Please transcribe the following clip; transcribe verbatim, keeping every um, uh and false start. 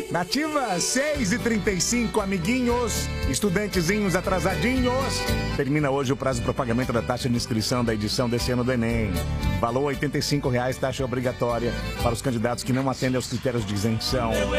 Nativa seis e trinta e cinco, amiguinhos, estudantezinhos atrasadinhos. Termina hoje o prazo para o pagamento da taxa de inscrição da edição desse ano do Enem. Valor oitenta e cinco reais, taxa obrigatória para os candidatos que não atendem aos critérios de isenção.